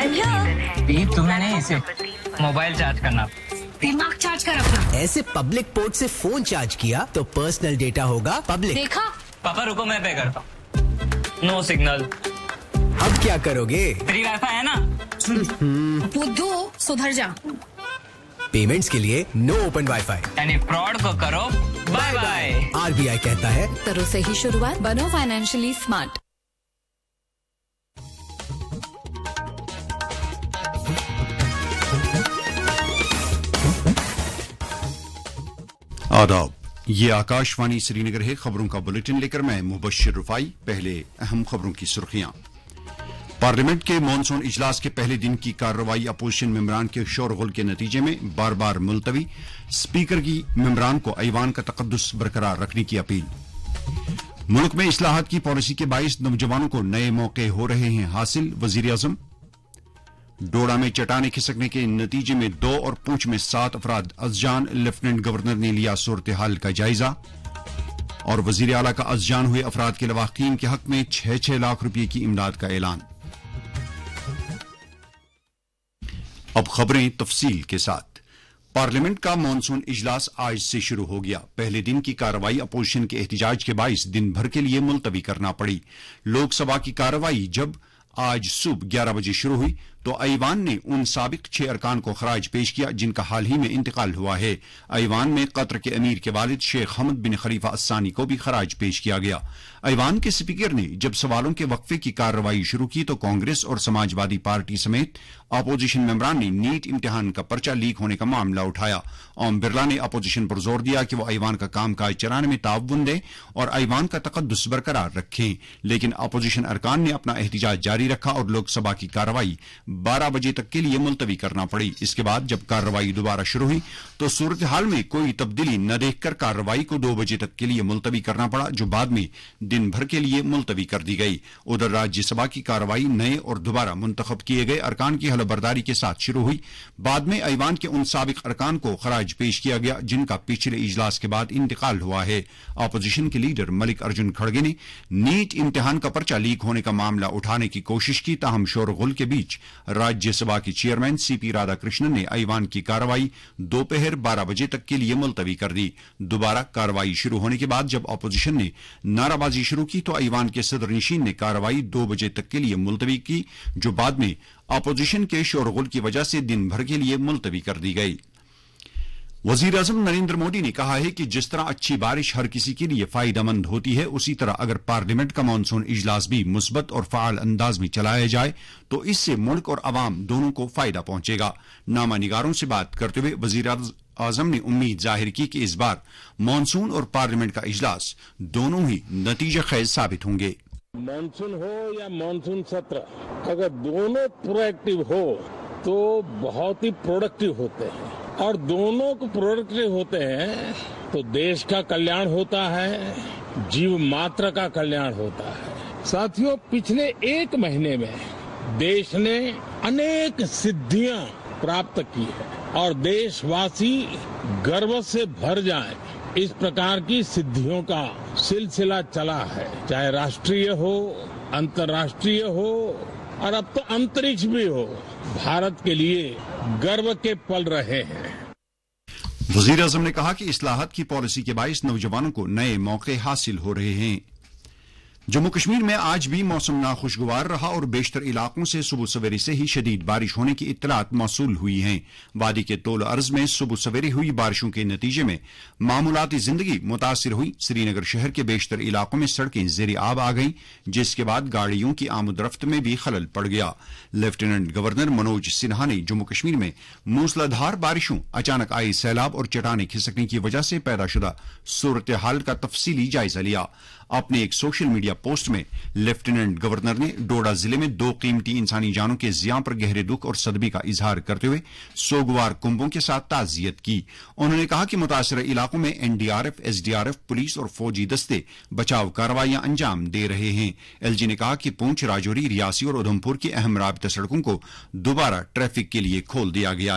तुम्हें नहीं, इसे मोबाइल चार्ज करना, दिमाग चार्ज कर अपना। ऐसे पब्लिक पोर्ट से फोन चार्ज किया तो पर्सनल डेटा होगा पब्लिक। देखा? पापा रुको मैं पे करता हूँ। No signal. अब क्या करोगे? फ्री वाईफाई है ना। बुद्धू सुधर जा। पेमेंट्स के लिए नो ओपन वाईफाई, यानी फ्रॉड को करो बाय बाय। RBI कहता है करो सही शुरुआत, बनो फाइनेंशियली स्मार्ट। आदाब, ये आकाशवाणी श्रीनगर है। खबरों का बुलेटिन लेकर मैं मुबश्शिर रुफाई। पहले अहम खबरों की सुर्खियां। पार्लियामेंट के मॉनसून इजलास के पहले दिन की कार्रवाई अपोजिशन मेंबरान के शोरगुल के नतीजे में बार बार मुलतवी। स्पीकर की मेंबरान को ऐवान का तकद्दुस बरकरार रखने की अपील। मुल्क में इस्लाहात की पॉलिसी के बाइस नौजवानों को नए मौके हो रहे हैं हासिल। वजीर आजम। डोडा में चट्टानें खिसकने के नतीजे में 2 और पूंछ में 7 अफराद अज़जान। लेफ्टिनेंट गवर्नर ने लिया सूरत हाल का जायजा। और वजीर आला का अज़जान हुए अफराद के लवाकीन के हक में 6-6 लाख रुपये की इमदाद का ऐलान। अब खबरें तफसील के साथ। पार्लियामेंट का मॉनसून इजलास आज से शुरू हो गया। पहले दिन की कार्रवाई अपोजिशन के एहतजाज के बाइस दिन भर के लिए मुलतवी करना पड़ी। लोकसभा की कार्रवाई जब आज सुबह 11 बजे शुरू हुई तो ऐवान ने उन साबिक 6 अरकान को खराज पेश किया जिनका हाल ही में इंतकाल हुआ है। ऐवान में कतर के अमीर के वालिद शेख हमद बिन खलीफा अस्सानी को भी खराज पेश किया गया। ऐवान के स्पीकर ने जब सवालों के वक्फे की कार्रवाई शुरू की तो कांग्रेस और समाजवादी पार्टी समेत अपोजिशन मेंबरान ने नीट इम्तिहान का पर्चा लीक होने का मामला उठाया। ओम बिरला ने अपोजिशन पर जोर दिया कि वो ऐवान का कामकाज चलाने में ताउन दें और ऐवान का तकद्दुस बरकरार रखें, लेकिन अपोजिशन अरकान ने अपना एहतजाज जारी रखा और लोकसभा की कार्रवाई 12 बजे तक के लिए मुलतवी करना पड़ी। इसके बाद जब कार्रवाई दोबारा शुरू हुई तो सूरत हाल में कोई तब्दीली न देखकर कार्रवाई को 2 बजे तक के लिए मुलतवी करना पड़ा, जो बाद में दिन भर के लिए मुलतवी कर दी गई। उधर राज्यसभा की कार्रवाई नए और दोबारा मुंतखब किए गए अरकान की हलबरदारी के साथ शुरू हुई। बाद में ऐवान के उन साबिक अरकान को खराज पेश किया गया जिनका पिछले इजलास के बाद इंतकाल हुआ है। अपोजिशन के लीडर मलिक अर्जुन खड़गे ने नीट इम्तिहान का पर्चा लीक होने का मामला उठाने की कोशिश की, ताहम शोरगुल के बीच राज्यसभा के चेयरमैन CP राधाकृष्णन ने ऐवान की कार्रवाई दोपहर 12 बजे तक के लिए मुलतवी कर दी। दोबारा कार्रवाई शुरू होने के बाद जब अपोजिशन ने नाराबाजी शुरू की तो ऐवान के सदर नशीन ने कार्रवाई 2 बजे तक के लिए मुलतवी की, जो बाद में अपोजिशन के शोरगुल की वजह से दिन भर के लिए मुलतवी कर दी गई। वजीर आजम नरेंद्र मोदी ने कहा है कि जिस तरह अच्छी बारिश हर किसी के लिए फायदेमंद होती है, उसी तरह अगर पार्लियामेंट का मॉनसून इजलास भी मुस्बत और फाल अंदाज में चलाया जाए तो इससे मुल्क और अवाम दोनों को फायदा पहुंचेगा। नामा निगारों से बात करते हुए वजीर आजम ने उम्मीद जाहिर की कि इस बार मॉनसून और पार्लियामेंट का इजलास दोनों ही नतीजे खेज साबित होंगे। मॉनसून हो या मॉनसून सत्र, अगर दोनों प्रोएक्टिव हो तो बहुत ही प्रोडक्टिव होते हैं, और दोनों को प्रोडक्टिव होते हैं तो देश का कल्याण होता है, जीव मात्र का कल्याण होता है। साथियों, पिछले 1 महीने में देश ने अनेक सिद्धियां प्राप्त की है और देशवासी गर्व से भर जाएं, इस प्रकार की सिद्धियों का सिलसिला चला है, चाहे राष्ट्रीय हो, अंतर्राष्ट्रीय हो और अब तो अंतरिक्ष भी हो। भारत के लिए गर्व के पल रहे हैं। वजीर आजम ने कहा कि इस्लाहात की पॉलिसी के बाइस नौजवानों को नए मौके हासिल हो रहे हैं। जम्मू कश्मीर में आज भी मौसम नाखुशगवार रहा और बेशतर इलाकों से सुबह सवेरे से ही शदीद बारिश होने की इत्तलात मौसूल हुई हैं। वादी के तोल अर्ज में सुबह सवेरे हुई बारिशों के नतीजे में मामूलाती जिंदगी मुतासिर हुई। श्रीनगर शहर के बेशतर इलाकों में सड़कें ज़ेर आब आ गईं, जिसके बाद गाड़ियों की आमदरफ्त में भी खलल पड़ गया। लेफ्टिनेंट गवर्नर मनोज सिन्हा ने जम्मू कश्मीर में मूसलाधार बारिशों, अचानक आए सैलाब और चट्टानें खिसकने की वजह से पैदाशुदा सूरत हाल का तफसीली जायजा लिया। अपने एक सोशल मीडिया पोस्ट में लेफ्टिनेंट गवर्नर ने डोडा जिले में 2 कीमती इंसानी जानों के ज़ियां पर गहरे दुख और सदमे का इजहार करते हुए सोगवार कुंभों के साथ ताज़ियत की। उन्होंने कहा कि मुतासर इलाकों में NDRF, SDRF, पुलिस और फौजी दस्ते बचाव कार्रवाइयां अंजाम दे रहे हैं। LG ने कहा कि पूंछ, राजौरी, रियासी और उधमपुर की अहम राबिता सड़कों को दोबारा ट्रैफिक के लिए खोल दिया गया